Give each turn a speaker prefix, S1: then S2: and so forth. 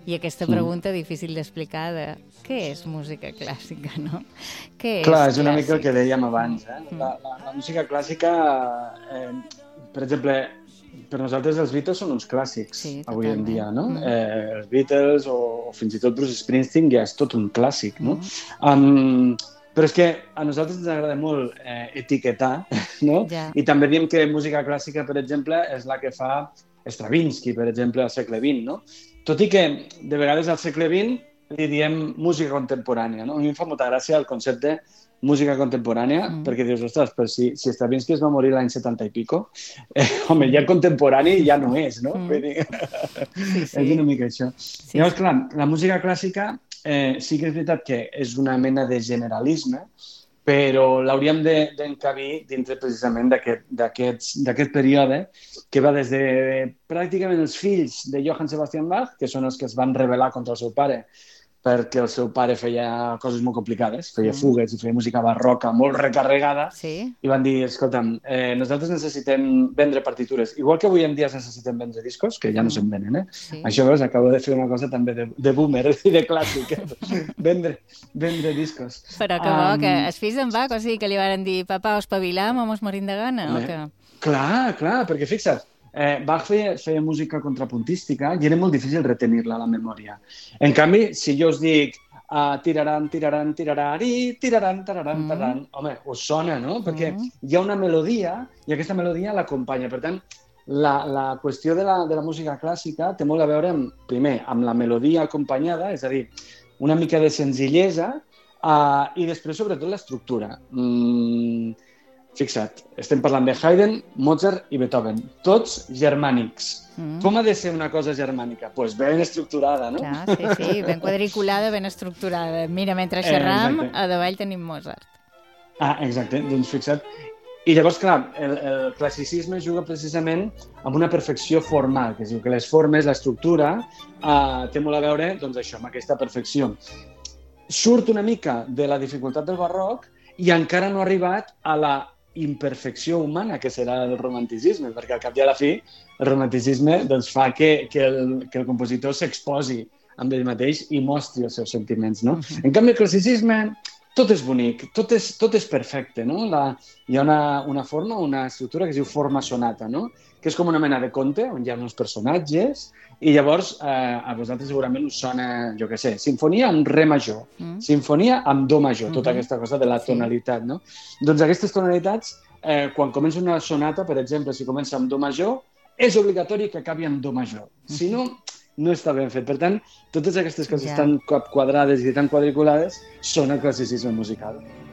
S1: I aquesta pregunta difícil d'explicar de què és música clàssica, no? Què
S2: Clar,
S1: és
S2: és una mica el
S1: clàssic?
S2: que dèiem abans. La música clàssica, per exemple, per nosaltres els Beatles són uns clàssics
S1: Sí,
S2: avui en dia, no?
S1: totalment.
S2: Els Beatles o fins i tot Bruce Springsteen ja és tot un clàssic, no? Però és que a nosaltres ens agrada molt etiquetar, no?
S1: Ja.
S2: I també diem que música clàssica, per exemple, és la que fa Stravinsky, per exemple, al segle XX, no? Tot i que, de vegades, al segle XX li diem música contemporània, no? A mi em fa molta gràcia el concepte música contemporània, perquè dius, ostres, però si Stravinsky es va morir l'any 70 i pico, home, ja contemporani ja no és, no? Vull dir, és una mica això. Llavors, clar, la música clàssica sí que és veritat que és una mena de generalisme, però l'hauríem d'encabir dintre precisament d'aquest període que va des de pràcticament els fills de Johann Sebastian Bach, que són els que es van rebel·lar contra el seu pare, perquè el seu pare feia coses molt complicades, feia fugues i feia música barroca molt recarregada, i van dir, escolta'm, nosaltres necessitem vendre partitures, igual que avui en dia necessitem vendre discos, que ja no se'n venen, Això, veus, acabo de fer una cosa també de boomer i de clàssic, vendre discos.
S1: Però que bo, que els fills d'en Bach, o sigui que li van dir, papà, espavilam, vamos morir de gana, o què?
S2: Clar, perquè fixa't, Bach feia música contrapuntística i era molt difícil retenir-la a la memòria. En canvi, si jo us dic tiraran, tiraran, tirarari, tiraran, tararan, tararan, home, us sona, no? Perquè hi ha una melodia i aquesta melodia l'acompanya. Per tant, la qüestió de la música clàssica té molt a veure, primer, amb la melodia acompanyada, és a dir, una mica de senzillesa i després, sobretot, l'estructura. Fixa't, estem parlant de Haydn, Mozart i Beethoven, tots germànics. Com ha de ser una cosa germànica? Doncs ben estructurada, no?
S1: Clar, sí, ben quadriculada, ben estructurada. Mira, mentre xerram, a davall tenim Mozart.
S2: Exacte, doncs fixa't. I llavors, clar, el classicisme juga precisament amb una perfecció formal, que es diu que les formes, l'estructura, té molt a veure, doncs això, amb aquesta perfecció. Surt una mica de la dificultat del barroc i encara no ha arribat a la imperfecció humana que serà el romanticisme, perquè al cap i a la fi el romanticisme doncs, fa que el compositor s'exposi amb ell mateix i mostri els seus sentiments, no? En canvi, el classicisme tot és bonic, tot és perfecte, no? Hi ha una forma, una estructura que es diu forma sonata, no? Que és com una mena de conte on hi ha uns personatges i llavors a vosaltres segurament us sona, jo què sé, sinfonia amb re major, sinfonia amb do major, tota aquesta cosa de la tonalitat, no? Doncs aquestes tonalitats, quan comença una sonata, per exemple, si comença amb do major, és obligatori que acabi amb do major. Si no, no està ben fet. Per tant, totes aquestes coses tan quadrades i tan quadriculades són el classicisme musical.